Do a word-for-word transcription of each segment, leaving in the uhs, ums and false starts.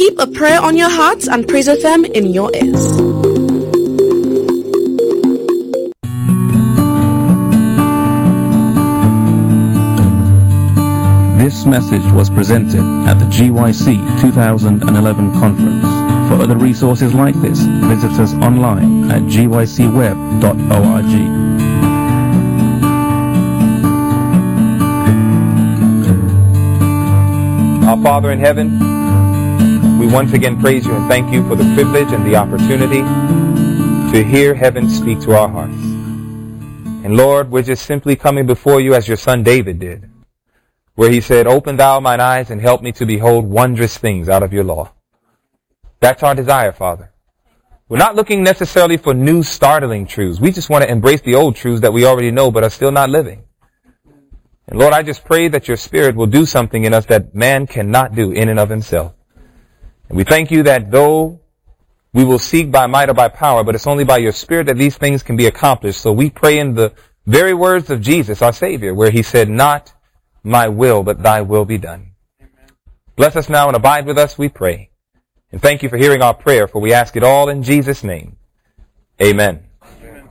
Keep a prayer on your hearts and Praise F M in your ears. This message was presented at the G Y C two thousand eleven conference. For other resources like this, visit us online at g y c web dot org. Our Father in heaven, we once again praise you and thank you for the privilege and the opportunity to hear heaven speak to our hearts. And Lord, we're just simply coming before you as your son David did, where he said, "Open thou mine eyes and help me to behold wondrous things out of your law." That's our desire, Father. We're not looking necessarily for new startling truths. We just want to embrace the old truths that we already know but are still not living. And Lord, I just pray that your Spirit will do something in us that man cannot do in and of himself. And we thank you that though we will seek by might or by power, but it's only by your Spirit that these things can be accomplished. So we pray in the very words of Jesus, our Savior, where he said, "Not my will, but thy will be done." Amen. Bless us now and abide with us, we pray. And thank you for hearing our prayer, for we ask it all in Jesus' name. Amen. Amen.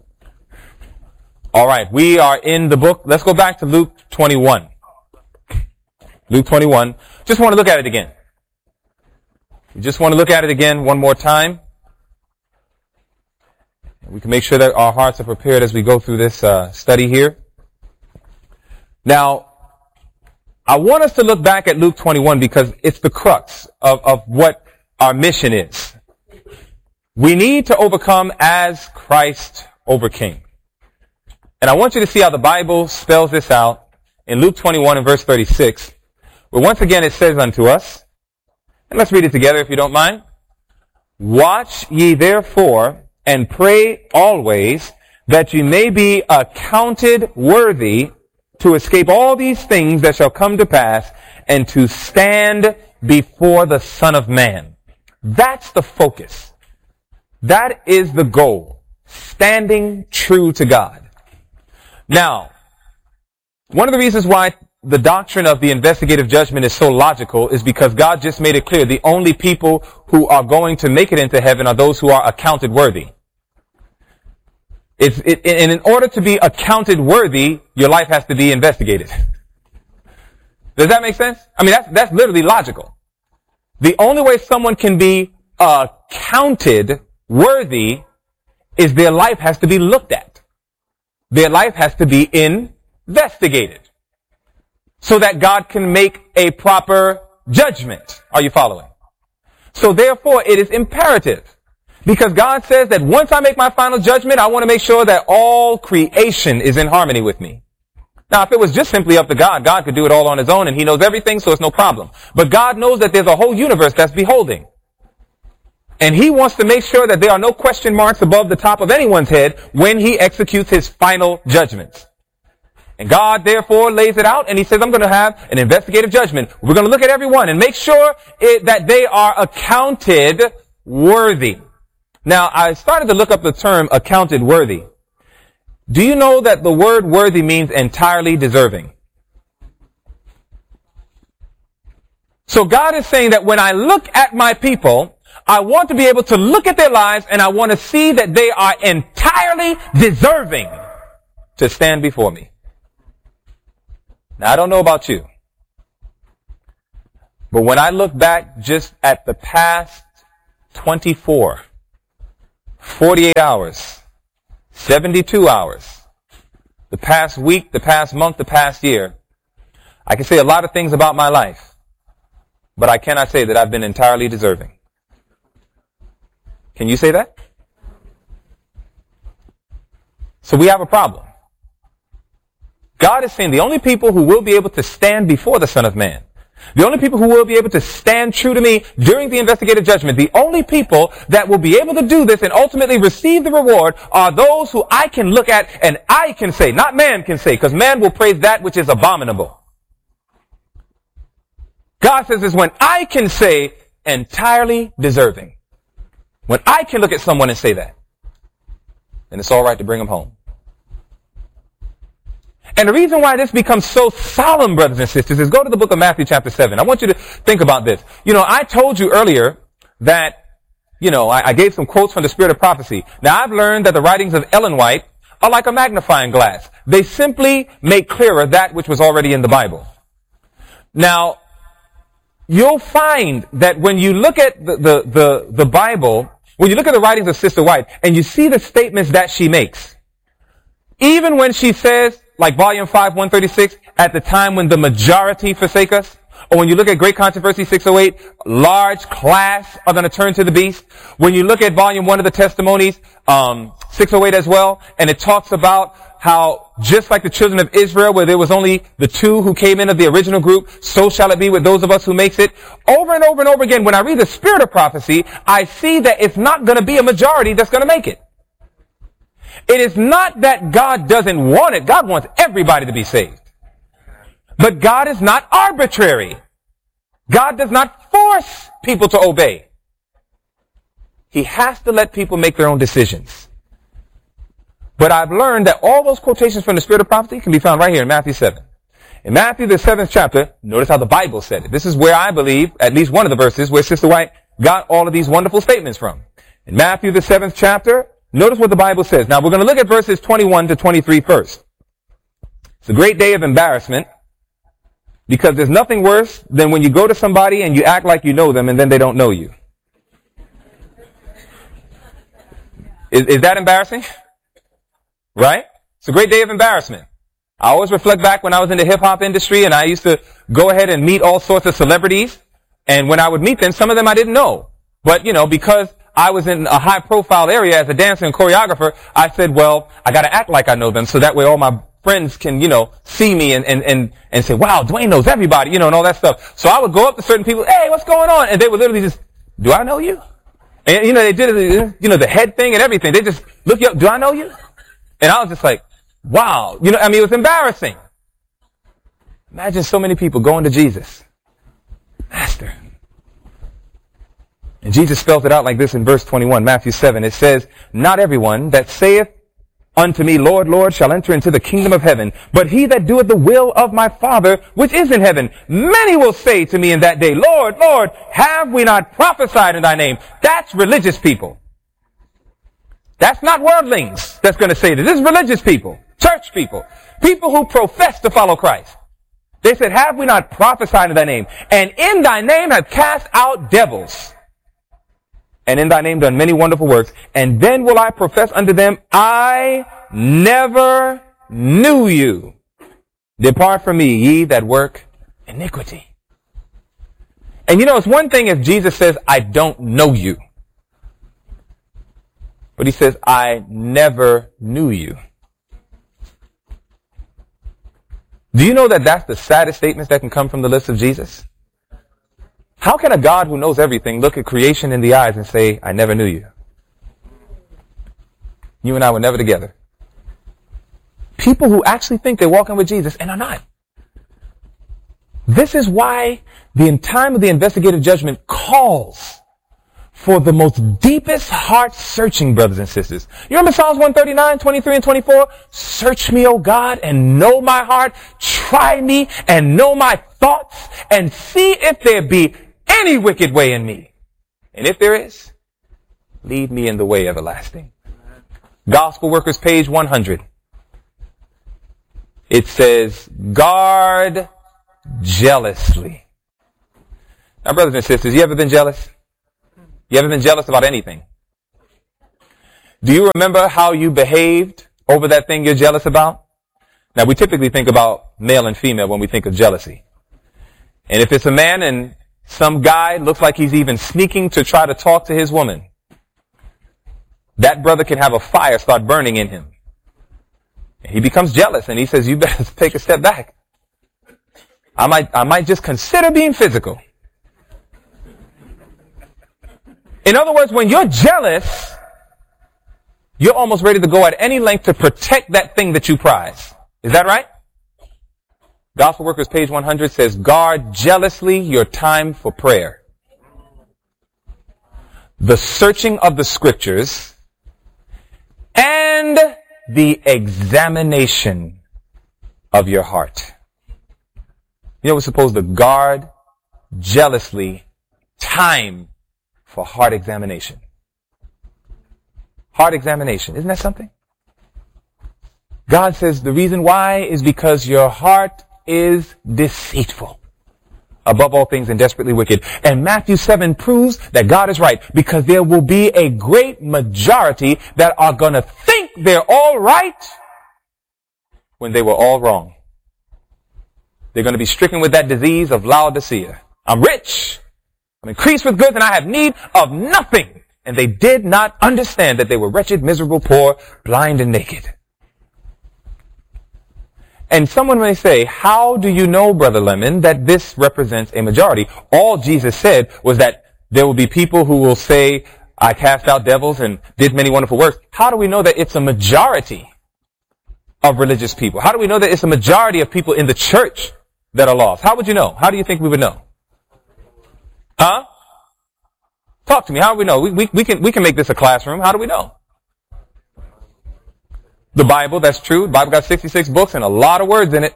All right, we are in the book. Let's go back to Luke twenty-one. Luke twenty-one. Just want to look at it again. We just want to look at it again one more time. We can make sure that our hearts are prepared as we go through this uh, study here. Now, I want us to look back at Luke twenty-one because it's the crux of, of what our mission is. We need to overcome as Christ overcame. And I want you to see how the Bible spells this out in Luke twenty-one and verse thirty-six, where once again it says unto us, and let's read it together if you don't mind. "Watch ye therefore and pray always, that ye may be accounted worthy to escape all these things that shall come to pass, and to stand before the Son of Man." That's the focus. That is the goal. Standing true to God. Now, one of the reasons why the doctrine of the investigative judgment is so logical is because God just made it clear the only people who are going to make it into heaven are those who are accounted worthy. It's, it, and in order to be accounted worthy, your life has to be investigated. Does that make sense? I mean, that's, that's literally logical. The only way someone can be accounted worthy is their life has to be looked at. Their life has to be investigated so that God can make a proper judgment. Are you following? So therefore, it is imperative. Because God says that once I make my final judgment, I want to make sure that all creation is in harmony with me. Now, if it was just simply up to God, God could do it all on his own and he knows everything, so it's no problem. But God knows that there's a whole universe that's beholding. And he wants to make sure that there are no question marks above the top of anyone's head when he executes his final judgments. And God, therefore, lays it out and he says, I'm going to have an investigative judgment. We're going to look at everyone and make sure it, that they are accounted worthy. Now, I started to look up the term accounted worthy. Do you know that the word worthy means entirely deserving? So God is saying that when I look at my people, I want to be able to look at their lives and I want to see that they are entirely deserving to stand before me. Now, I don't know about you, but when I look back just at the past twenty-four, forty-eight hours, seventy-two hours, the past week, the past month, the past year, I can say a lot of things about my life, but I cannot say that I've been entirely deserving. Can you say that? So we have a problem. God is saying the only people who will be able to stand before the Son of Man, the only people who will be able to stand true to me during the investigative judgment, the only people that will be able to do this and ultimately receive the reward are those who I can look at and I can say, not man can say, because man will praise that which is abominable. God says is when I can say entirely deserving. When I can look at someone and say that, then it's all right to bring them home. And the reason why this becomes so solemn, brothers and sisters, is go to the book of Matthew chapter seven. I want you to think about this. You know, I told you earlier that, you know, I, I gave some quotes from the Spirit of Prophecy. Now, I've learned that the writings of Ellen White are like a magnifying glass. They simply make clearer that which was already in the Bible. Now, you'll find that when you look at the, the, the, the Bible, when you look at the writings of Sister White, and you see the statements that she makes, even when she says, like volume five, one thirty-six, at the time when the majority forsake us, or when you look at Great Controversy six oh eight, large class are going to turn to the beast. When you look at volume one of the testimonies, um, six oh eight as well, and it talks about how just like the children of Israel, where there was only the two who came in of the original group, so shall it be with those of us who makes it. Over and over and over again, when I read the Spirit of Prophecy, I see that it's not going to be a majority that's going to make it. It is not that God doesn't want it. God wants everybody to be saved. But God is not arbitrary. God does not force people to obey. He has to let people make their own decisions. But I've learned that all those quotations from the Spirit of Prophecy can be found right here in Matthew seven. In Matthew, the seventh chapter, notice how the Bible said it. This is where I believe, at least one of the verses, where Sister White got all of these wonderful statements from. In Matthew, the seventh chapter, notice what the Bible says. Now, we're going to look at verses twenty-one to twenty-three first. It's a great day of embarrassment, because there's nothing worse than when you go to somebody and you act like you know them and then they don't know you. Is, is that embarrassing? Right? It's a great day of embarrassment. I always reflect back when I was in the hip-hop industry and I used to go ahead and meet all sorts of celebrities. And when I would meet them, some of them I didn't know. But, you know, because I was in a high-profile area as a dancer and choreographer, I said, well, I got to act like I know them so that way all my friends can, you know, see me and, and, and, and say, wow, Dwayne knows everybody, you know, and all that stuff. So I would go up to certain people, hey, what's going on? And they would literally just, do I know you? And, you know, they did it, you know, the head thing and everything. They just look you up, do I know you? And I was just like, wow. You know, I mean, it was embarrassing. Imagine so many people going to Jesus. Master. And Jesus spells it out like this in verse twenty-one, Matthew seven. It says, not everyone that saith unto me, Lord, Lord, shall enter into the kingdom of heaven, but he that doeth the will of my Father which is in heaven. Many will say to me in that day, Lord, Lord, have we not prophesied in thy name? That's religious people. That's not worldlings that's going to say this. This is religious people, church people, people who profess to follow Christ. They said, have we not prophesied in thy name? And in thy name have cast out devils. And in thy name done many wonderful works. And then will I profess unto them, I never knew you. Depart from me, ye that work iniquity. And you know, it's one thing if Jesus says, I don't know you. But he says, I never knew you. Do you know that that's the saddest statements that can come from the lips of Jesus? How can a God who knows everything look at creation in the eyes and say, I never knew you? You and I were never together. People who actually think they're walking with Jesus and are not. This is why the time of the investigative judgment calls for the most deepest heart searching, brothers and sisters. You remember Psalms one thirty-nine, twenty-three and twenty-four? Search me, O God, and know my heart. Try me and know my thoughts and see if there be any wicked way in me. And if there is, lead me in the way everlasting. Gospel Workers, page one hundred. It says, guard jealously. Now, brothers and sisters, you ever been jealous? You ever been jealous about anything? Do you remember how you behaved over that thing you're jealous about? Now, we typically think about male and female when we think of jealousy. And if it's a man and some guy looks like he's even sneaking to try to talk to his woman, that brother can have a fire start burning in him. He becomes jealous and he says, you better take a step back. I might, I might just consider being physical. In other words, when you're jealous, you're almost ready to go at any length to protect that thing that you prize. Is that right? Gospel Workers, page one hundred says, guard jealously your time for prayer. The searching of the scriptures and the examination of your heart. You know, we're supposed to guard jealously time for heart examination. Heart examination. Isn't that something? God says the reason why is because your heart is deceitful above all things and desperately wicked. And Matthew seven proves that God is right, because there will be a great majority that are going to think they're all right when they were all wrong. They're going to be stricken with that disease of Laodicea. I'm rich, I'm increased with goods, and I have need of nothing. And they did not understand that they were wretched, miserable, poor, blind, and naked. And someone may say, how do you know, Brother Lemon, that this represents a majority? All Jesus said was that there will be people who will say, I cast out devils and did many wonderful works. How do we know that it's a majority of religious people? How do we know that it's a majority of people in the church that are lost? How would you know? How do you think we would know? Huh? Talk to me. How do we know? We, we, we can, we can make this a classroom. How do we know? The Bible, that's true. The Bible got sixty-six books and a lot of words in it.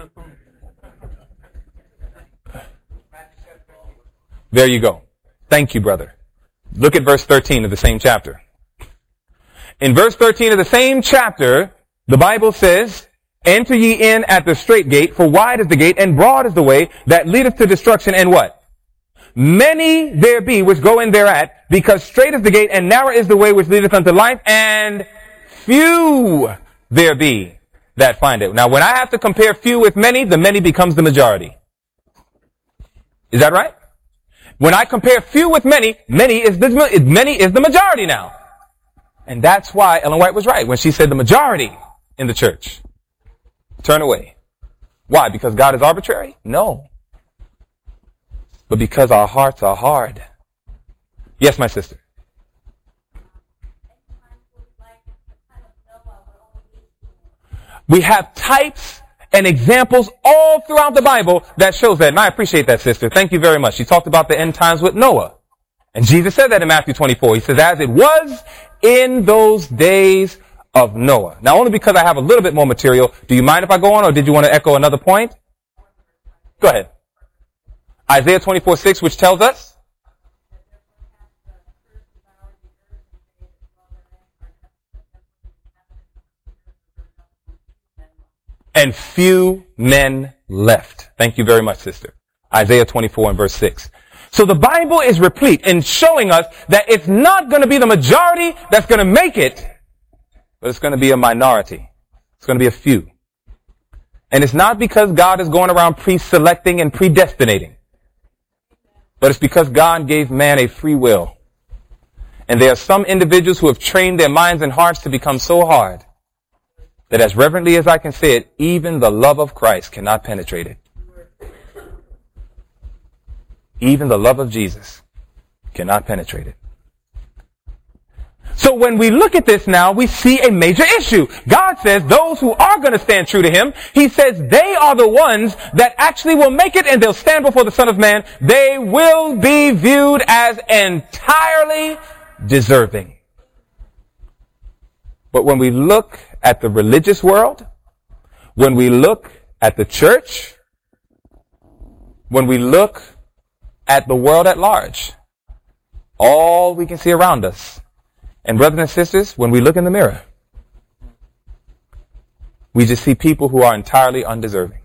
There you go. Thank you, brother. Look at verse thirteen of the same chapter. In verse thirteen of the same chapter, the Bible says, enter ye in at the strait gate, for wide is the gate and broad is the way that leadeth to destruction, and what? Many there be which go in thereat, because strait is the gate and narrow is the way which leadeth unto life, and few there be that find it. Now, when I have to compare few with many, the many becomes the majority. Is that right? When I compare few with many, many is the, many is the majority now. And that's why Ellen White was right when she said the majority in the church turn away. Why? Because God is arbitrary? No. But because our hearts are hard. Yes, my sister. We have types and examples all throughout the Bible that shows that. And I appreciate that, sister. Thank you very much. She talked about the end times with Noah. And Jesus said that in Matthew twenty-four. He says, as it was in those days of Noah. Now, only because I have a little bit more material, do you mind if I go on, or did you want to echo another point? Go ahead. Isaiah twenty-four six, which tells us, and few men left. Thank you very much, sister. Isaiah twenty-four and verse six. So the Bible is replete in showing us that it's not going to be the majority that's going to make it, but it's going to be a minority. It's going to be a few. And it's not because God is going around pre-selecting and predestinating, but it's because God gave man a free will. And there are some individuals who have trained their minds and hearts to become so hard that, as reverently as I can say it, even the love of Christ cannot penetrate it. Even the love of Jesus cannot penetrate it. So when we look at this now, we see a major issue. God says those who are going to stand true to Him, He says they are the ones that actually will make it, and they'll stand before the Son of Man. They will be viewed as entirely deserving. But when we look at the religious world, when we look at the church, when we look at the world at large, all we can see around us, and brothers and sisters, when we look in the mirror, we just see people who are entirely undeserving.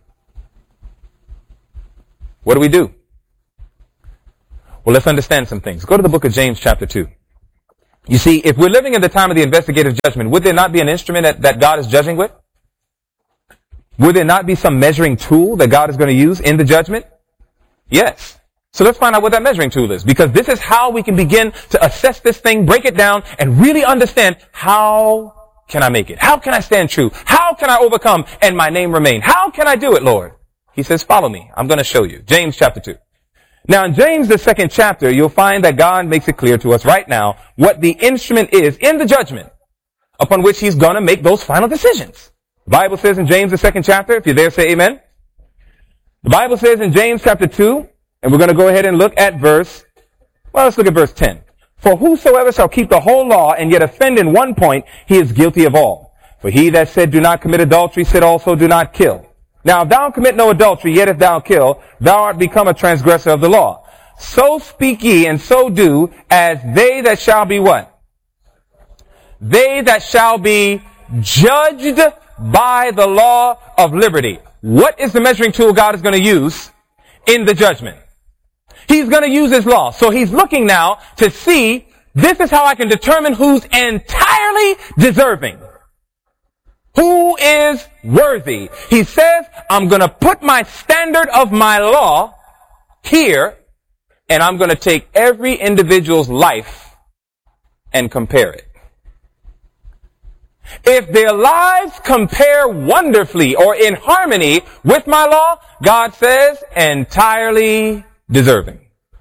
What do we do? Well, let's understand some things. Go to the book of James chapter two. You see, if we're living in the time of the investigative judgment, would there not be an instrument that, that God is judging with? Would there not be some measuring tool that God is going to use in the judgment? Yes. So let's find out what that measuring tool is, because this is how we can begin to assess this thing, break it down, and really understand, how can I make it? How can I stand true? How can I overcome and my name remain? How can I do it, Lord? He says, follow me. I'm going to show you. James chapter two. Now, in James, the second chapter, you'll find that God makes it clear to us right now what the instrument is in the judgment upon which He's going to make those final decisions. The Bible says in James, the second chapter, if you're there, say amen. The Bible says in James chapter two, and we're going to go ahead and look at verse, well, let's look at verse ten. For whosoever shall keep the whole law and yet offend in one point, he is guilty of all. For he that said, do not commit adultery, said also, do not kill. Now, if thou commit no adultery, yet if thou kill, thou art become a transgressor of the law. So speak ye, and so do, as they that shall be what? They that shall be judged by the law of liberty. What is the measuring tool God is going to use in the judgment? He's going to use his law. So he's looking now to see, this is how I can determine who's entirely deserving. Who is worthy? He says, I'm going to put my standard of my law here, and I'm going to take every individual's life and compare it. If their lives compare wonderfully or in harmony with my law, God says, entirely deserving.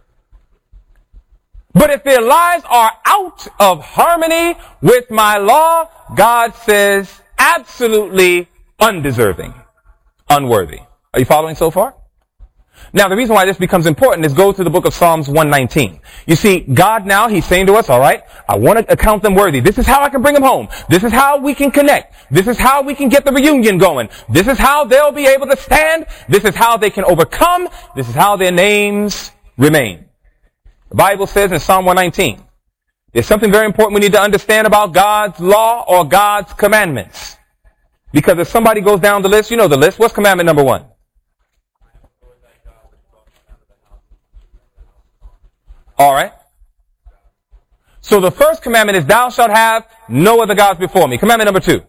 But if their lives are out of harmony with my law, God says, absolutely undeserving, unworthy. Are you following so far? Now, the reason why this becomes important is go to the book of Psalms one nineteen. You see, God now, he's saying to us, all right, I want to account them worthy. This is how I can bring them home. This is how we can connect. This is how we can get the reunion going. This is how they'll be able to stand. This is how they can overcome. This is how their names remain. The Bible says in Psalm one nineteen, there's something very important we need to understand about God's law or God's commandments. Because if somebody goes down the list, you know the list. What's commandment number one? All right. So the first commandment is, thou shalt have no other gods before me. Commandment number two.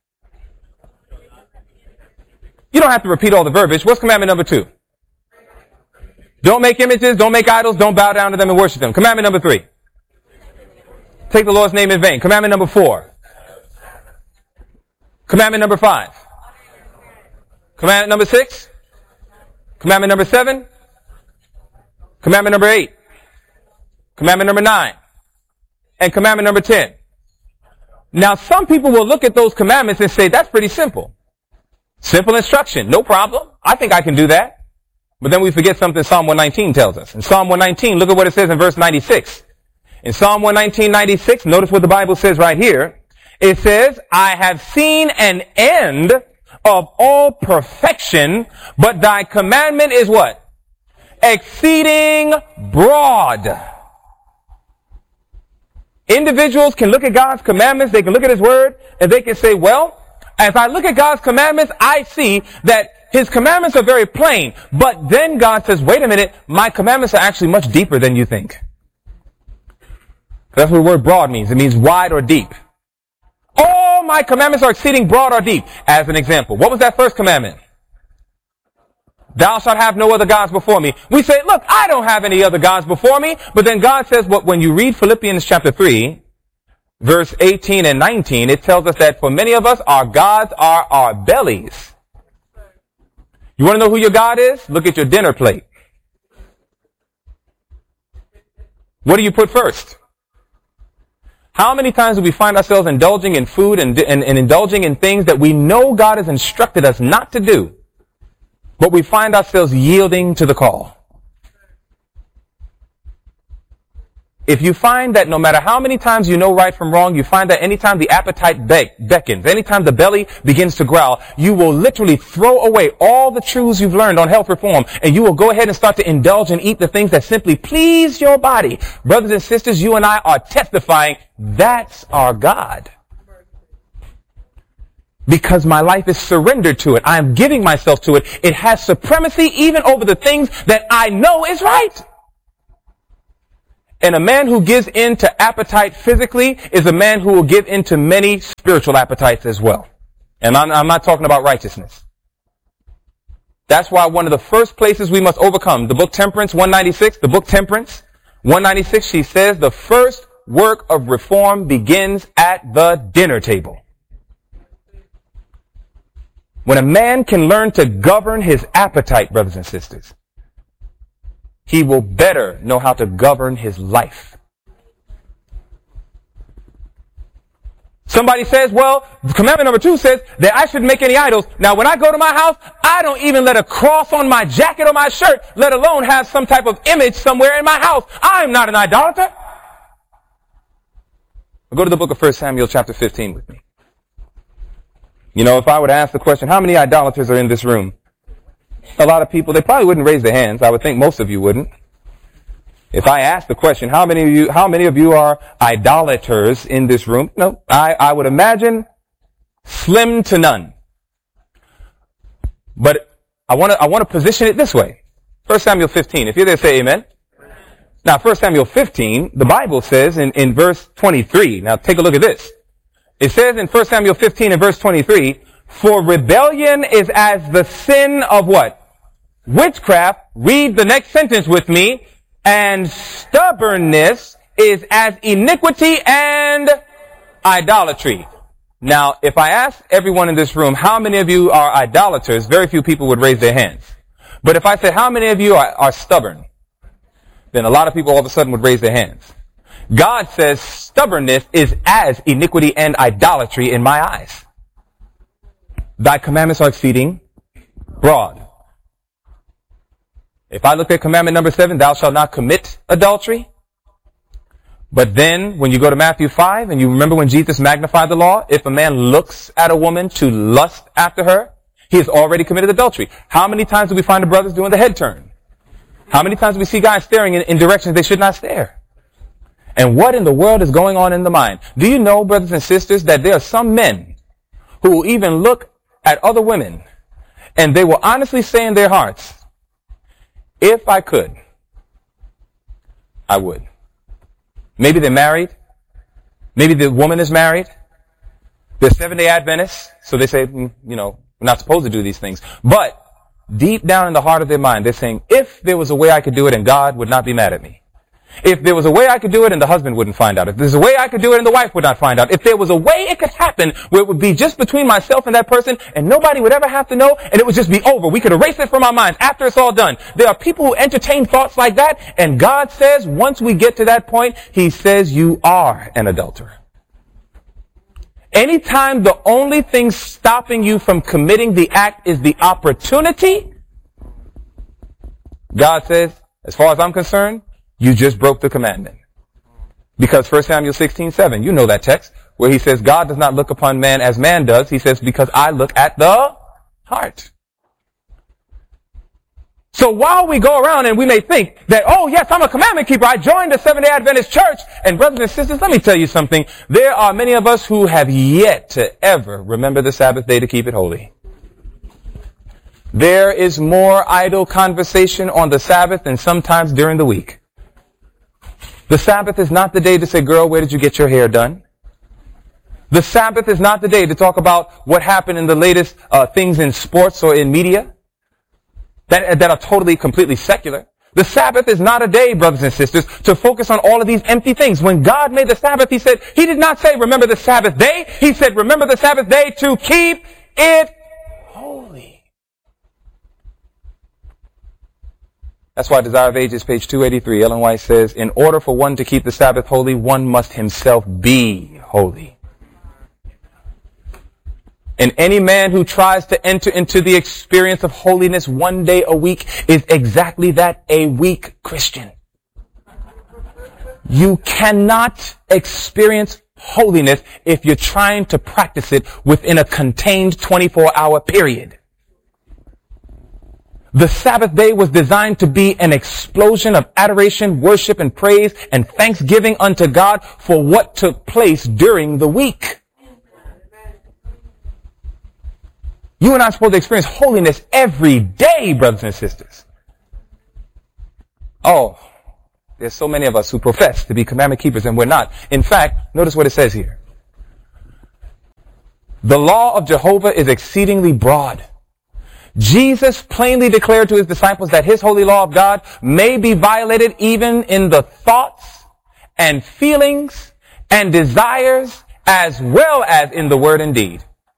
You don't have to repeat all the verbiage. What's commandment number two? Don't make images, don't make idols, don't bow down to them and worship them. Commandment number three. Take the Lord's name in vain. Commandment number four. Commandment number five. Commandment number six. Commandment number seven. Commandment number eight. Commandment number nine. And commandment number ten. Now, some people will look at those commandments and say, that's pretty simple. Simple instruction, no problem. I think I can do that. But then we forget something Psalm one nineteen tells us. In Psalm one nineteen, look at what it says in verse ninety-six. In Psalm one nineteen, ninety-six, notice what the Bible says right here. It says, I have seen an end of all perfection, but thy commandment is what? Exceeding broad. Individuals can look at God's commandments, they can look at his word, and they can say, well, as I look at God's commandments, I see that his commandments are very plain. But then God says, wait a minute, my commandments are actually much deeper than you think. That's what the word broad means. It means wide or deep. All my commandments are exceeding broad or deep. As an example, what was that first commandment? Thou shalt have no other gods before me. We say, look, I don't have any other gods before me. But then God says, well, when you read Philippians chapter three, verse eighteen and nineteen, it tells us that for many of us, our gods are our bellies. You want to know who your God is? Look at your dinner plate. What do you put first? How many times do we find ourselves indulging in food and, and, and indulging in things that we know God has instructed us not to do, but we find ourselves yielding to the call? If you find that no matter how many times you know right from wrong, you find that anytime the appetite be- beckons, anytime the belly begins to growl, you will literally throw away all the truths you've learned on health reform, and you will go ahead and start to indulge and eat the things that simply please your body. Brothers and sisters, you and I are testifying that's our God. Because my life is surrendered to it. I am giving myself to it. It has supremacy even over the things that I know is right. And a man who gives in to appetite physically is a man who will give in to many spiritual appetites as well. And I'm, I'm not talking about righteousness. That's why one of the first places we must overcome, the book Temperance, one ninety-six, the book Temperance, one ninety-six, she says the first work of reform begins at the dinner table. When a man can learn to govern his appetite, brothers and sisters, he will better know how to govern his life. Somebody says, well, commandment number two says that I shouldn't make any idols. Now, when I go to my house, I don't even let a cross on my jacket or my shirt, let alone have some type of image somewhere in my house. I'm not an idolater. Go to the book of First Samuel chapter fifteen with me. You know, if I were to ask the question, how many idolaters are in this room? a lot of people, they probably wouldn't raise their hands. I would think most of you wouldn't. If I asked the question, how many of you, how many of you are idolaters in this room? No, I, I would imagine slim to none. But I want to, I want to position it this way. First Samuel fifteen. If you're there, say amen. Now, First Samuel fifteen, the Bible says in, in verse twenty-three. Now, take a look at this. It says in First Samuel fifteen and verse twenty-three, for rebellion is as the sin of what? Witchcraft. Read the next sentence with me. And stubbornness is as iniquity and idolatry. Now, if I ask everyone in this room, how many of you are idolaters, very few people would raise their hands. But if I said, how many of you are, are stubborn? Then a lot of people all of a sudden would raise their hands. God says stubbornness is as iniquity and idolatry in my eyes. Thy commandments are exceeding broad. If I look at commandment number seven, thou shalt not commit adultery. But then when you go to Matthew five and you remember when Jesus magnified the law, if a man looks at a woman to lust after her, he has already committed adultery. How many times do we find the brothers doing the head turn? How many times do we see guys staring in, in directions they should not stare? And what in the world is going on in the mind? Do you know, brothers and sisters, that there are some men who will even look at other women and they will honestly say in their hearts, if I could, I would. Maybe they're married. Maybe the woman is married. They're Seventh-day Adventists, so they say, mm, you know, we're not supposed to do these things. But deep down in the heart of their mind, they're saying, if there was a way I could do it and God would not be mad at me. If there was a way I could do it and the husband wouldn't find out. If there's a way I could do it and the wife would not find out. If there was a way it could happen where it would be just between myself and that person and nobody would ever have to know and it would just be over. We could erase it from our minds after it's all done. There are people who entertain thoughts like that, and God says once we get to that point, He says you are an adulterer. Anytime the only thing stopping you from committing the act is the opportunity, God says, as far as I'm concerned, you just broke the commandment. Because First Samuel sixteen seven, you know that text, where He says, God does not look upon man as man does. He says, because I look at the heart. So while we go around and we may think that, oh yes, I'm a commandment keeper, I joined the Seventh-day Adventist church, and brothers and sisters, let me tell you something. There are many of us who have yet to ever remember the Sabbath day to keep it holy. There is more idle conversation on the Sabbath than sometimes during the week. The Sabbath is not the day to say, girl, where did you get your hair done? The Sabbath is not the day to talk about what happened in the latest uh, things in sports or in media that, that are totally, completely secular. The Sabbath is not a day, brothers and sisters, to focus on all of these empty things. When God made the Sabbath, He said, He did not say, remember the Sabbath day. He said, remember the Sabbath day to keep it holy. That's why Desire of Ages, page two eighty-three, Ellen White says, in order for one to keep the Sabbath holy, one must himself be holy. And any man who tries to enter into the experience of holiness one day a week is exactly that, a weak Christian. You cannot experience holiness if you're trying to practice it within a contained twenty-four hour period. The Sabbath day was designed to be an explosion of adoration, worship, and praise and thanksgiving unto God for what took place during the week. You and I are supposed to experience holiness every day, brothers and sisters. Oh, there's so many of us who profess to be commandment keepers and we're not. In fact, notice what it says here. The law of Jehovah is exceedingly broad. Jesus plainly declared to His disciples that His holy law of God may be violated even in the thoughts and feelings and desires as well as in the word and deed.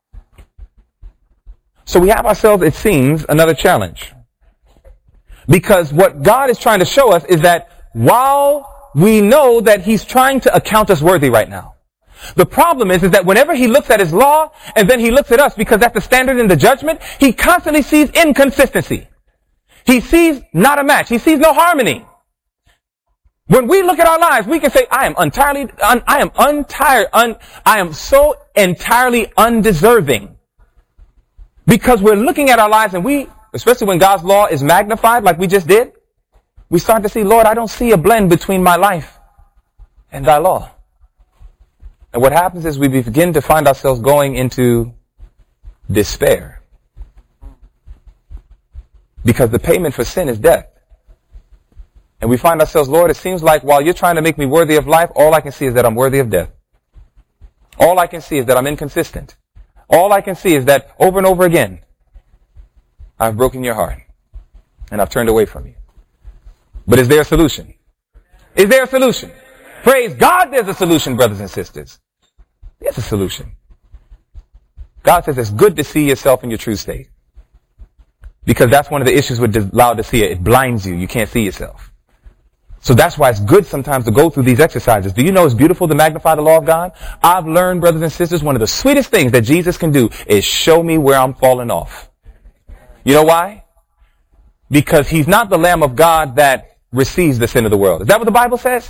So we have ourselves, it seems, another challenge. Because what God is trying to show us is that while we know that He's trying to account us worthy right now, the problem is, is that whenever He looks at His law and then He looks at us, because that's the standard in the judgment, He constantly sees inconsistency. He sees not a match. He sees no harmony. When we look at our lives, we can say, I am entirely, un, I am untired, un, I am so entirely undeserving. Because we're looking at our lives and we, especially when God's law is magnified like we just did, we start to see, Lord, I don't see a blend between my life and thy law. And what happens is we begin to find ourselves going into despair. Because the payment for sin is death. And we find ourselves, Lord, it seems like while you're trying to make me worthy of life, all I can see is that I'm worthy of death. All I can see is that I'm inconsistent. All I can see is that over and over again, I've broken your heart and I've turned away from you. But is there a solution? Is there a solution? Praise God, there's a solution, brothers and sisters. There's a solution. God says it's good to see yourself in your true state. Because that's one of the issues with Laodicea. It blinds you. You can't see yourself. So that's why it's good sometimes to go through these exercises. Do you know it's beautiful to magnify the law of God? I've learned, brothers and sisters, one of the sweetest things that Jesus can do is show me where I'm falling off. You know why? Because he's not the Lamb of God that receives the sin of the world. Is that what the Bible says?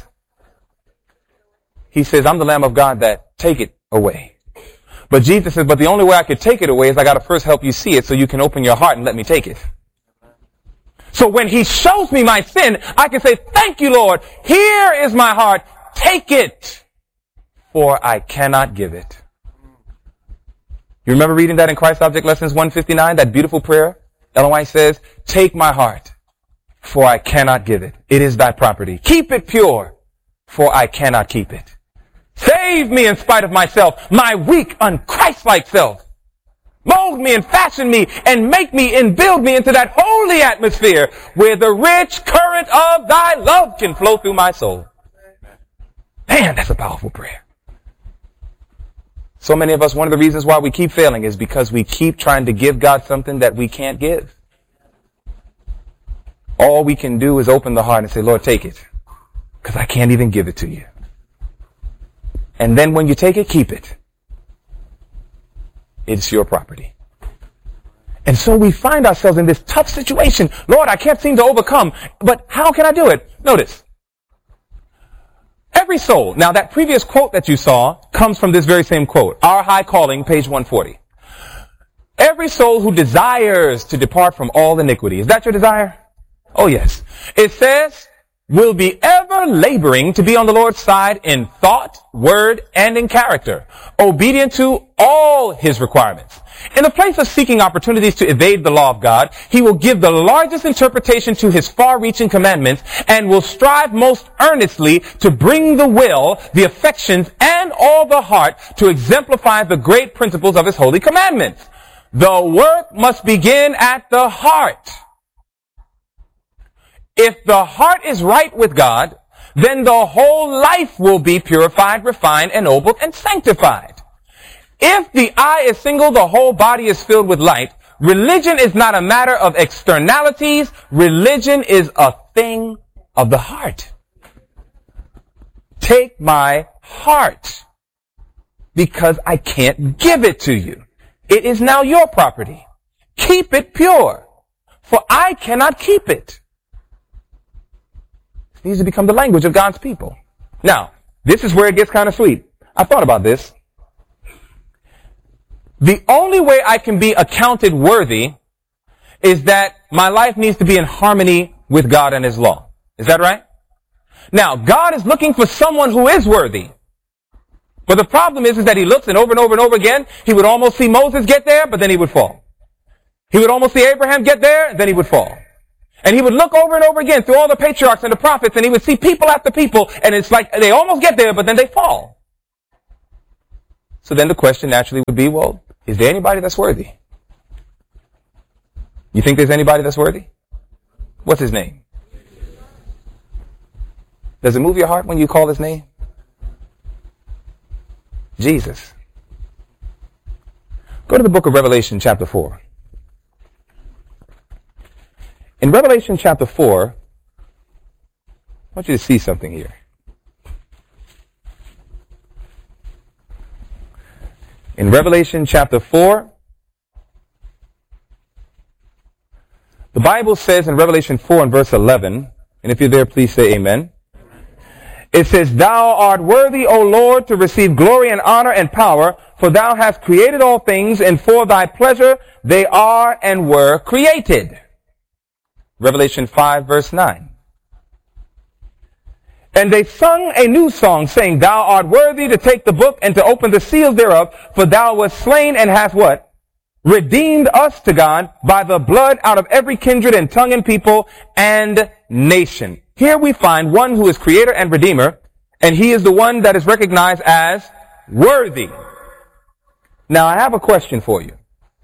He says, I'm the Lamb of God that take it away. But Jesus says, but the only way I could take it away is I got to first help you see it so you can open your heart and let me take it. So when he shows me my sin, I can say, thank you, Lord. Here is my heart. Take it, for I cannot give it. You remember reading that in Christ Object Lessons one fifty-nine, that beautiful prayer? Ellen White says, take my heart, for I cannot give it. It is thy property. Keep it pure, for I cannot keep it. Save me in spite of myself, my weak, unchristlike self. Mold me and fashion me and make me and build me into that holy atmosphere where the rich current of thy love can flow through my soul. Man, that's a powerful prayer. So many of us, one of the reasons why we keep failing is because we keep trying to give God something that we can't give. All we can do is open the heart and say, Lord, take it, because I can't even give it to you. And then when you take it, keep it. It's your property. And so we find ourselves in this tough situation. Lord, I can't seem to overcome, but how can I do it? Notice. Every soul. Now that previous quote that you saw comes from this very same quote. Our High Calling, page one forty. Every soul who desires to depart from all iniquity. Is that your desire? Oh yes. It says, will be ever laboring to be on the Lord's side in thought, word, and in character, obedient to all his requirements. In the place of seeking opportunities to evade the law of God, he will give the largest interpretation to his far-reaching commandments and will strive most earnestly to bring the will, the affections, and all the heart to exemplify the great principles of his holy commandments. The work must begin at the heart. If the heart is right with God, then the whole life will be purified, refined, ennobled, and sanctified. If the eye is single, the whole body is filled with light. Religion is not a matter of externalities. Religion is a thing of the heart. Take my heart, because I can't give it to you. It is now your property. Keep it pure, for I cannot keep it. Needs to become the language of God's people. Now, this is where it gets kind of sweet. I thought about this. The only way I can be accounted worthy is that my life needs to be in harmony with God and his law. Is that right? Now, God is looking for someone who is worthy. But the problem is, is that he looks and over and over and over again, he would almost see Moses get there, but then he would fall. He would almost see Abraham get there, then he would fall. And he would look over and over again through all the patriarchs and the prophets, and he would see people after people, and it's like they almost get there, but then they fall. So then the question naturally would be, well, is there anybody that's worthy? You think there's anybody that's worthy? What's his name? Does it move your heart when you call his name? Jesus. Go to the book of Revelation chapter four. In Revelation chapter four, I want you to see something here. In Revelation chapter four, the Bible says in Revelation four and verse eleven, and if you're there, please say amen. It says, thou art worthy, O Lord, to receive glory and honor and power, for thou hast created all things, and for thy pleasure they are and were created. Revelation five, verse nine. And they sung a new song, saying, thou art worthy to take the book and to open the seals thereof, for thou wast slain and hast what? Redeemed us to God by the blood out of every kindred and tongue and people and nation. Here we find one who is creator and redeemer, and he is the one that is recognized as worthy. Now I have a question for you.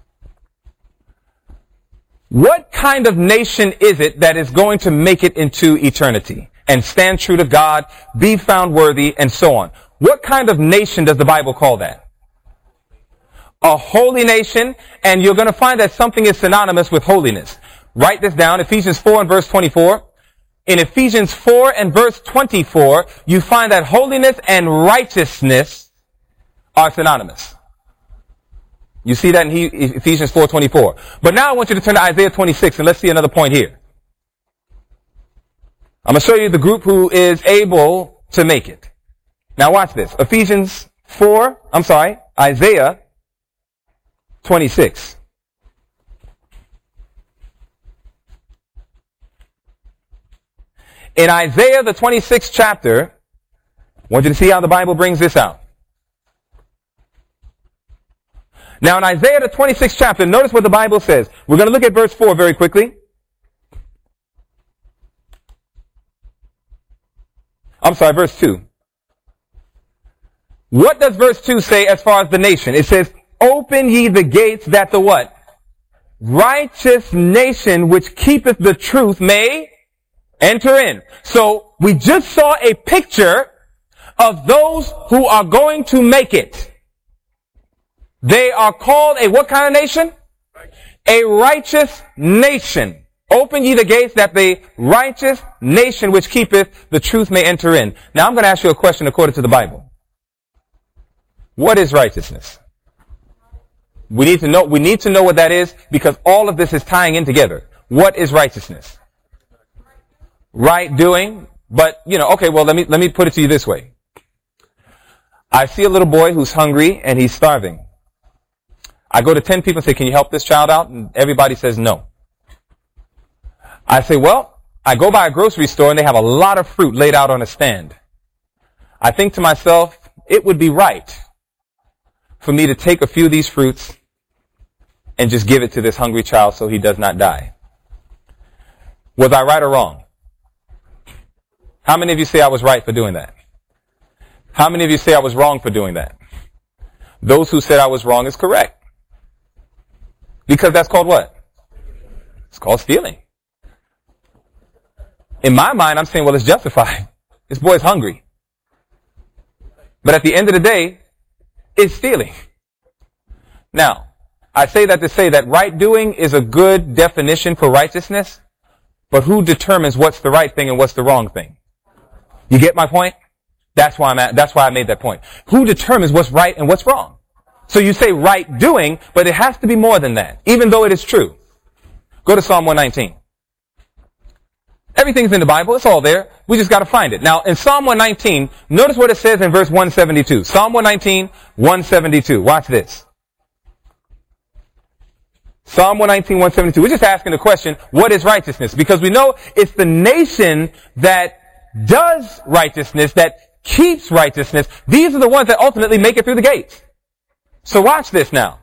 What kind of nation is it that is going to make it into eternity and stand true to God, be found worthy, and so on? What kind of nation does the Bible call that? A holy nation, and you're going to find that something is synonymous with holiness. Write this down, Ephesians four and verse twenty-four. In Ephesians four and verse twenty-four, you find that holiness and righteousness are synonymous. You see that in Ephesians four twenty-four. But now I want you to turn to Isaiah twenty-six, and let's see another point here. I'm going to show you the group who is able to make it. Now watch this. Ephesians four, I'm sorry, Isaiah twenty-six. In Isaiah, the twenty-sixth chapter, I want you to see how the Bible brings this out. Now in Isaiah, the twenty-sixth chapter, notice what the Bible says. We're going to look at verse four very quickly. I'm sorry, verse two. What does verse two say as far as the nation? It says, open ye the gates that the what? Righteous nation which keepeth the truth may enter in. So we just saw a picture of those who are going to make it. They are called a what kind of nation? A righteous nation. Open ye the gates that the righteous nation which keepeth the truth may enter in. Now I'm going to ask you a question according to the Bible. What is righteousness? We need to know, we need to know what that is, because all of this is tying in together. What is righteousness? Right doing, but, you know, okay, well, let me, let me put it to you this way. I see a little boy who's hungry and he's starving. I go to ten people and say, can you help this child out? And everybody says no. I say, well, I go by a grocery store and they have a lot of fruit laid out on a stand. I think to myself, it would be right for me to take a few of these fruits and just give it to this hungry child so he does not die. Was I right or wrong? How many of you say I was right for doing that? How many of you say I was wrong for doing that? Those who said I was wrong is correct. Because that's called what? It's called stealing. In my mind, I'm saying, well, it's justified. This boy's hungry. But at the end of the day, it's stealing. Now, I say that to say that right doing is a good definition for righteousness, but who determines what's the right thing and what's the wrong thing? You get my point? That's why I'm at, that's why I made that point. Who determines what's right and what's wrong? So you say right doing, but it has to be more than that, even though it is true. Go to Psalm one nineteen. Everything's in the Bible. It's all there. We just got to find it. Now, in Psalm one nineteen, notice what it says in verse one seventy-two. Psalm one nineteen, one seventy-two. Watch this. Psalm one nineteen, one seventy-two. We're just asking the question, what is righteousness? Because we know it's the nation that does righteousness, that keeps righteousness. These are the ones that ultimately make it through the gates. So watch this now.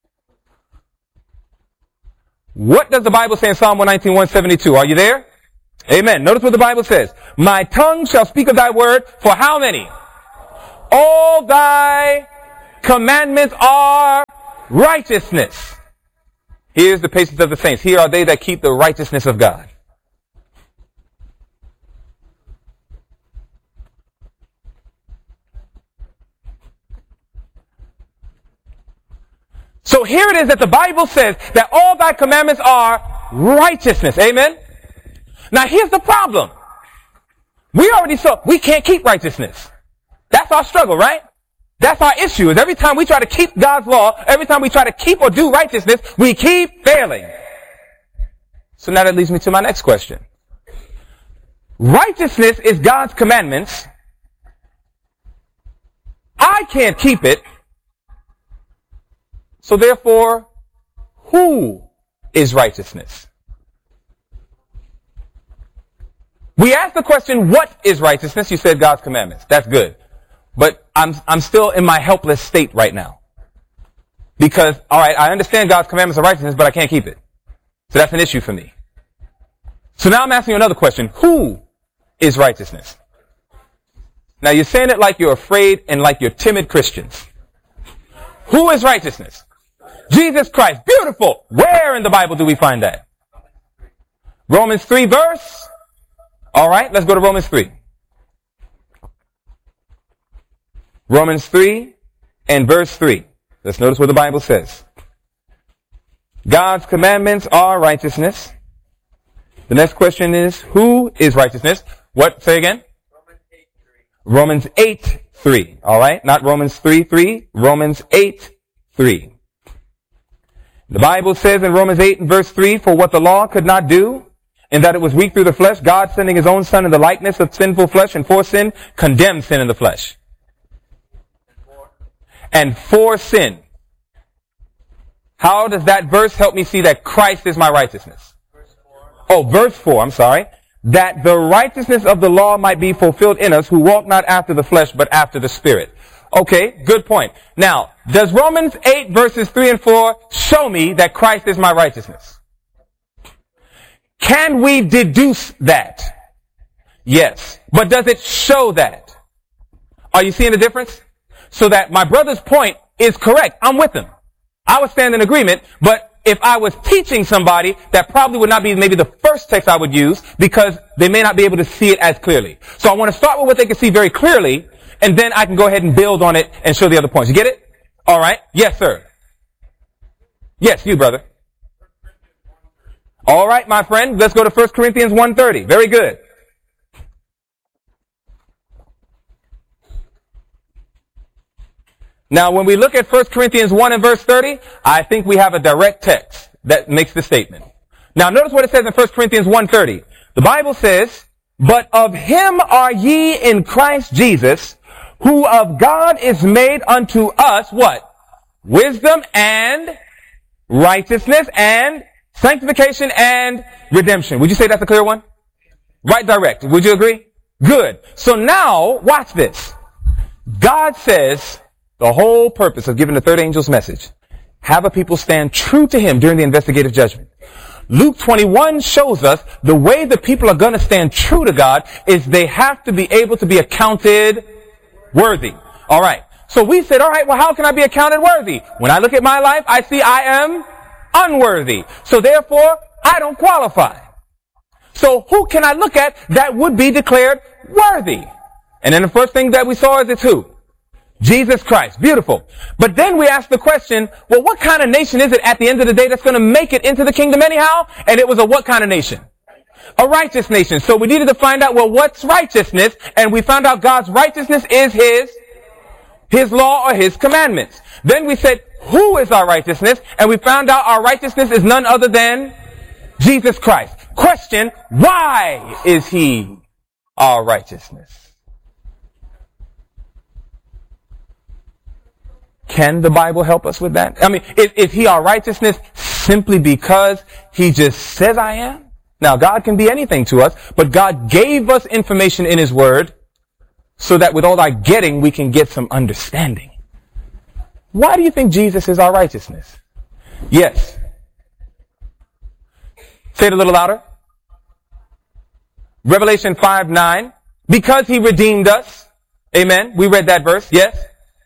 What does the Bible say in Psalm one nineteen, one seventy-two? Are you there? Amen. Notice what the Bible says. My tongue shall speak of thy word for how many? All thy commandments are righteousness. Here's the patience of the saints. Here are they that keep the righteousness of God. So here it is that the Bible says that all thy commandments are righteousness. Amen? Now here's the problem. We already saw we can't keep righteousness. That's our struggle, right? That's our issue, is every time we try to keep God's law, every time we try to keep or do righteousness, we keep failing. So now that leads me to my next question. Righteousness is God's commandments. I can't keep it. So therefore, who is righteousness? We asked the question, what is righteousness? You said God's commandments. That's good. But I'm, I'm still in my helpless state right now. Because, alright, I understand God's commandments are righteousness, but I can't keep it. So that's an issue for me. So now I'm asking you another question. Who is righteousness? Now you're saying it like you're afraid and like you're timid Christians. Who is righteousness? Jesus Christ. Beautiful. Where in the Bible do we find that? Romans three verse. All right, let's go to Romans three. Romans three and verse three. Let's notice what the Bible says. God's commandments are righteousness. The next question is, who is righteousness? What? Say again. Romans eight three. All right, not Romans three three. Romans eight three. The Bible says in Romans eight and verse three, for what the law could not do, in that it was weak through the flesh, God sending his own Son in the likeness of sinful flesh, and for sin, condemned sin in the flesh. And for sin. How does that verse help me see that Christ is my righteousness? Oh, verse four, I'm sorry. That the righteousness of the law might be fulfilled in us who walk not after the flesh, but after the Spirit. Okay, good point. Now, does Romans eight verses three and four show me that Christ is my righteousness? Can we deduce that? Yes. But does it show that? Are you seeing the difference? So that my brother's point is correct. I'm with him. I would stand in agreement, but if I was teaching somebody, that probably would not be maybe the first text I would use because they may not be able to see it as clearly. So I want to start with what they can see very clearly, and then I can go ahead and build on it and show the other points. You get it? All right. Yes, sir. Yes, you, brother. All right, my friend. Let's go to First Corinthians one thirty. Very good. Now, when we look at First Corinthians one and verse thirty, I think we have a direct text that makes the statement. Now, notice what it says in First Corinthians one thirty. The Bible says, but of him are ye in Christ Jesus, who of God is made unto us, what? Wisdom and righteousness and sanctification and redemption. Would you say that's a clear one? Right direct. Would you agree? Good. So now, watch this. God says, the whole purpose of giving the third angel's message, have a people stand true to him during the investigative judgment. Luke twenty-one shows us the way the people are going to stand true to God is they have to be able to be accounted worthy. All right. So we said, all right, well, how can I be accounted worthy? When I look at my life, I see I am unworthy. So therefore, I don't qualify. So who can I look at that would be declared worthy? And then the first thing that we saw is it's who? Jesus Christ. Beautiful. But then we asked the question, well, what kind of nation is it at the end of the day that's going to make it into the kingdom anyhow? And it was a what kind of nation? A righteous nation. So we needed to find out, well, what's righteousness? And we found out God's righteousness is his, his law or his commandments. Then we said, who is our righteousness? And we found out our righteousness is none other than Jesus Christ. Question, why is he our righteousness? Can the Bible help us with that? I mean, is, is he our righteousness simply because he just says I am? Now, God can be anything to us, but God gave us information in his word so that with all our getting, we can get some understanding. Why do you think Jesus is our righteousness? Yes. Say it a little louder. Revelation five nine. Because he redeemed us. Amen. We read that verse. Yes.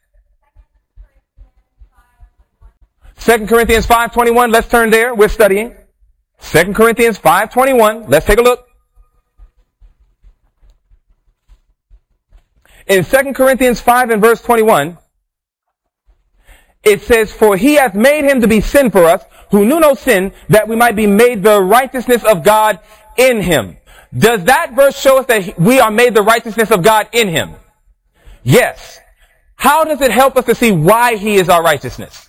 Second Corinthians five twenty-one. Let's turn there. We're studying. Second Corinthians five twenty-one. Let's take a look. In Second Corinthians five and verse twenty-one, it says, for he hath made him to be sin for us, who knew no sin, that we might be made the righteousness of God in him. Does that verse show us that we are made the righteousness of God in him? Yes. How does it help us to see why he is our righteousness?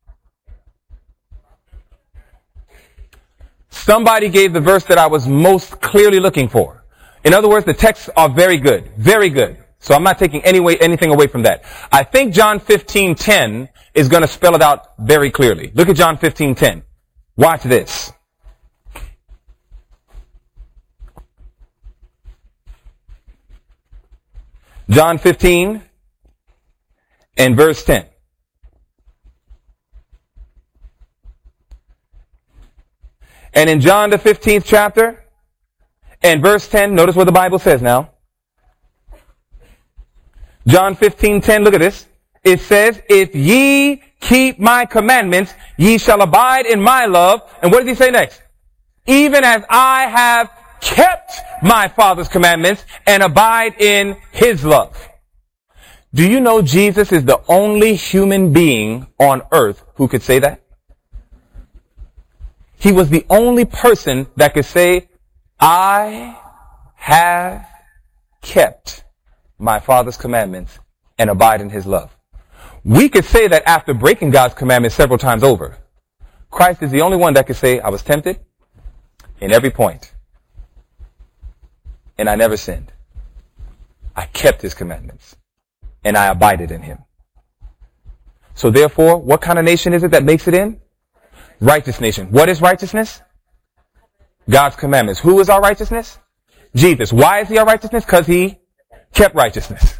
Somebody gave the verse that I was most clearly looking for. In other words, the texts are very good. Very good. So I'm not taking any way, anything away from that. I think John fifteen ten is going to spell it out very clearly. Look at John fifteen ten. Watch this. John fifteen and verse ten. And in John the fifteenth chapter and verse ten, notice what the Bible says now. John fifteen ten, look at this. It says, if ye keep my commandments, ye shall abide in my love. And what does he say next? Even as I have kept my Father's commandments and abide in his love. Do you know Jesus is the only human being on earth who could say that? He was the only person that could say, I have kept my Father's commandments and abide in his love. We could say that after breaking God's commandments several times over. Christ is the only one that could say, I was tempted in every point, and I never sinned. I kept his commandments, and I abided in him. So therefore, what kind of nation is it that makes it in? Righteous nation. What is righteousness? God's commandments. Who is our righteousness? Jesus. Why is he our righteousness? Because he kept righteousness.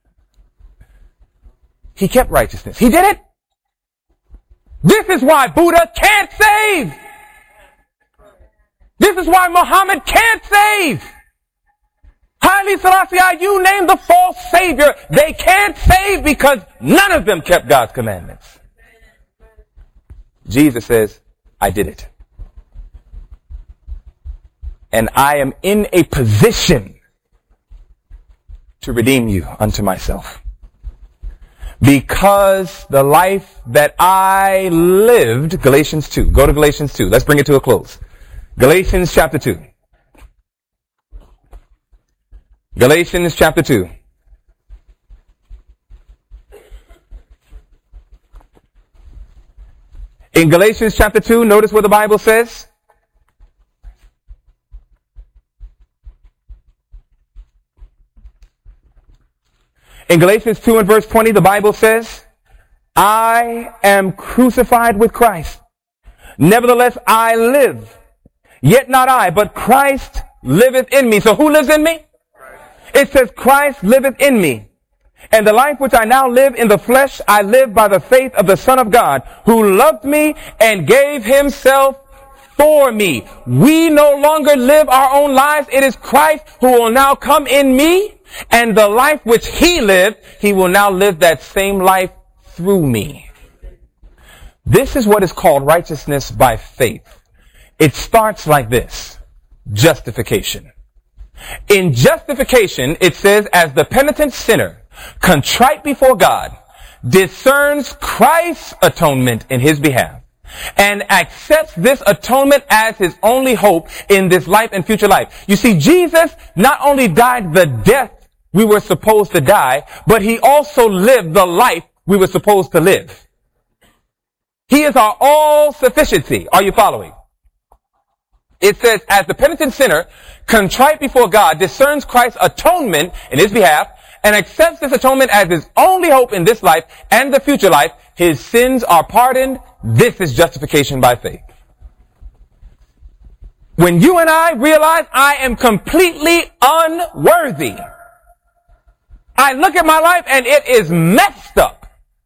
He kept righteousness. He did it. This is why Buddha can't save. This is why Muhammad can't save. Haile Selassie, you name the false savior. They can't save because none of them kept God's commandments. Jesus says, I did it. And I am in a position to redeem you unto myself. Because the life that I lived, Galatians two. Go to Galatians two. Let's bring it to a close. Galatians chapter two. Galatians chapter two. In Galatians chapter two, notice what the Bible says. In Galatians two and verse twenty, the Bible says, I am crucified with Christ. Nevertheless, I live. Yet not I, but Christ liveth in me. So who lives in me? It says, Christ liveth in me. And the life which I now live in the flesh, I live by the faith of the Son of God, who loved me and gave himself for me. We no longer live our own lives. It is Christ who will now come in me. And the life which he lived, he will now live that same life through me. This is what is called righteousness by faith. It starts like this. Justification. In justification, it says, as the penitent sinner, contrite before God, discerns Christ's atonement in his behalf, and accepts this atonement as his only hope in this life and future life. You see, Jesus not only died the death we were supposed to die, but he also lived the life we were supposed to live. He is our all-sufficiency. Are you following? It says, as the penitent sinner, contrite before God, discerns Christ's atonement in his behalf, and accepts this atonement as his only hope in this life and the future life, his sins are pardoned. This is justification by faith. When you and I realize I am completely unworthy, I look at my life and it is messed up.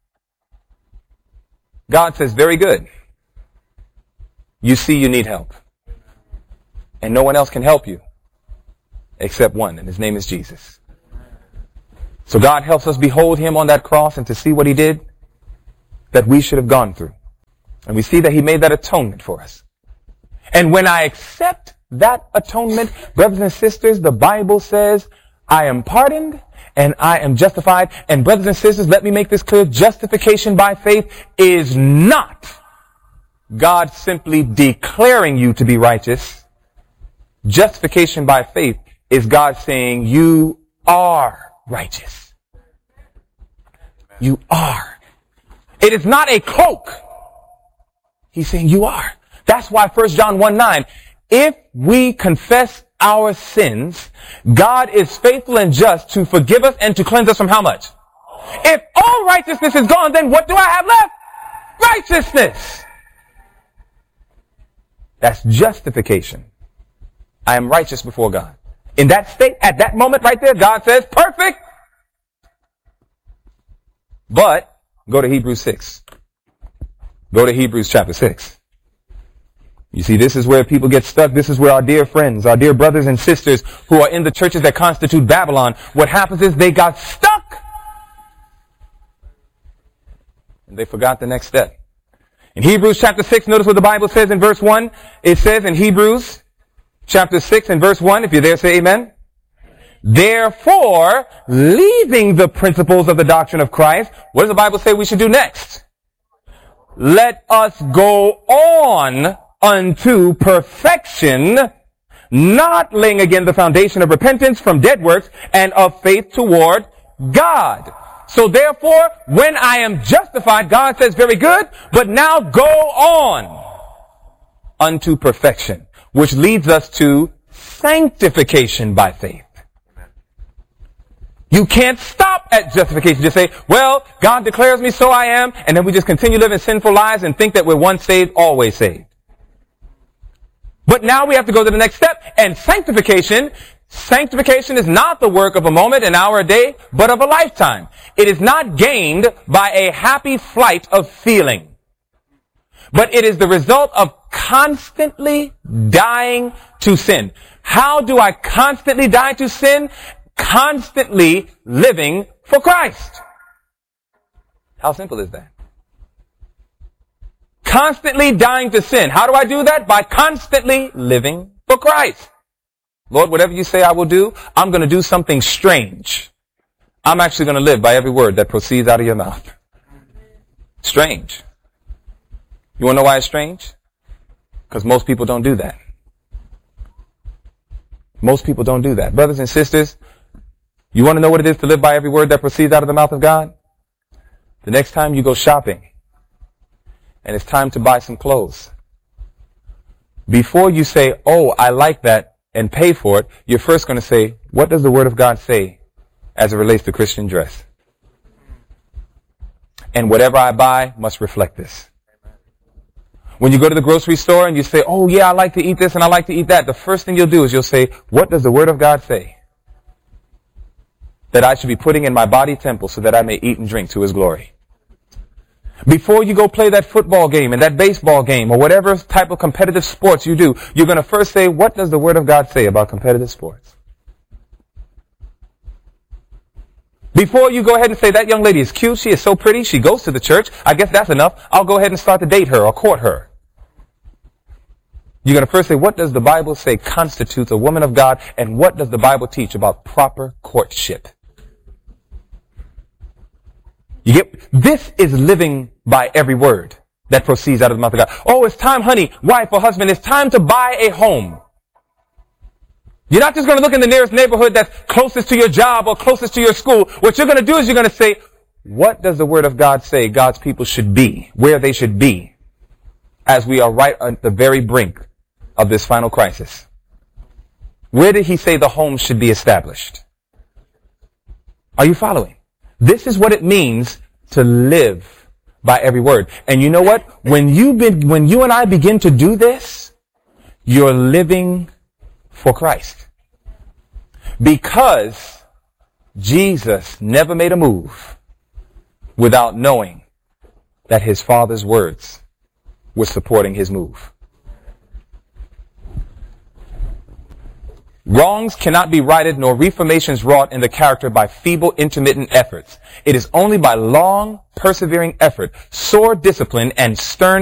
God says, very good. You see you need help. And no one else can help you except one, and his name is Jesus. So God helps us behold him on that cross and to see what he did that we should have gone through. And we see that he made that atonement for us. And when I accept that atonement, brothers and sisters, the Bible says, I am pardoned and I am justified. And brothers and sisters, let me make this clear. Justification by faith is not God simply declaring you to be righteous. Justification by faith is God saying you are righteous. You are. It is not a cloak. He's saying you are. That's why First John one nine, if we confess our sins, God is faithful and just to forgive us and to cleanse us from how much? If all righteousness is gone, then what do I have left? Righteousness. That's justification. I am righteous before God. In that state, at that moment right there, God says, perfect. But, go to Hebrews six. Go to Hebrews chapter six. You see, this is where people get stuck. This is where our dear friends, our dear brothers and sisters who are in the churches that constitute Babylon, what happens is they got stuck. And they forgot the next step. In Hebrews chapter six, notice what the Bible says in verse one. It says in Hebrews chapter six and verse one, if you're there, say amen. Therefore, leaving the principles of the doctrine of Christ, what does the Bible say we should do next? Let us go on unto perfection, not laying again the foundation of repentance from dead works and of faith toward God. So therefore, when I am justified, God says, very good, but now go on unto perfection, which leads us to sanctification by faith. You can't stop at justification. Just say, well, God declares me, so I am, and then we just continue living sinful lives and think that we're once saved, always saved. But now we have to go to the next step, and sanctification, sanctification is not the work of a moment, an hour, a day, but of a lifetime. It is not gained by a happy flight of feeling, but it is the result of constantly dying to sin. How do I constantly die to sin? Constantly living for Christ. How simple is that? Constantly dying to sin. How do I do that? By constantly living for Christ. Lord, whatever you say I will do, I'm going to do something strange. I'm actually going to live by every word that proceeds out of your mouth. Strange. You want to know why it's strange? Because most people don't do that. Most people don't do that. Brothers and sisters, you want to know what it is to live by every word that proceeds out of the mouth of God? The next time you go shopping and it's time to buy some clothes, before you say, oh, I like that, and pay for it, you're first going to say, what does the Word of God say as it relates to Christian dress? And whatever I buy must reflect this. When you go to the grocery store and you say, oh yeah, I like to eat this and I like to eat that, the first thing you'll do is you'll say, what does the Word of God say that I should be putting in my body temple so that I may eat and drink to His glory? Before you go play that football game and that baseball game or whatever type of competitive sports you do, you're going to first say, what does the Word of God say about competitive sports? Before you go ahead and say, that young lady is cute, she is so pretty, she goes to the church, I guess that's enough, I'll go ahead and start to date her or court her. You're going to first say, what does the Bible say constitutes a woman of God, and what does the Bible teach about proper courtship? You get, this is living by every word that proceeds out of the mouth of God. Oh, it's time, honey, wife or husband, it's time to buy a home. You're not just going to look in the nearest neighborhood that's closest to your job or closest to your school. What you're going to do is you're going to say, what does the Word of God say God's people should be, where they should be, as we are right at the very brink of this final crisis? Where did He say the home should be established? Are you following? This is what it means to live by every word. And you know what? When you be, when you and I begin to do this, you're living for Christ. Because Jesus never made a move without knowing that His Father's words were supporting His move. Wrongs cannot be righted nor reformations wrought in the character by feeble, intermittent efforts. It is only by long, persevering effort, sore discipline, and stern